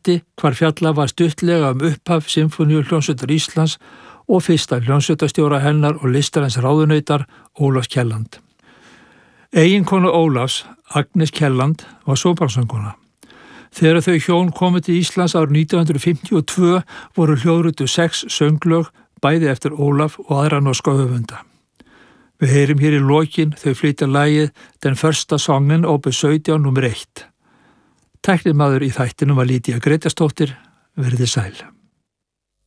þætti hvar fjallað var stuttlega upphaf Sinfóníuhljómsveitar Íslands og fyrsta hljómsveitarstjóra hennar og listarins ráðunautar Ólafs Kielland. Eiginkona Ólafs, Agnes Kielland, var sópransöngkona. Þegar þau hjón komu til Íslands árið 1952 voru hljóðrituð 6 sönglög, bæði eftir Ólaf og aðra norska höfunda. Við heyrim hér í lokin þau flytja lagið Den första sången opus 17 nr. 1. Tæknimaður í þættinum var Lídía Grétarsdóttir, verið sæl.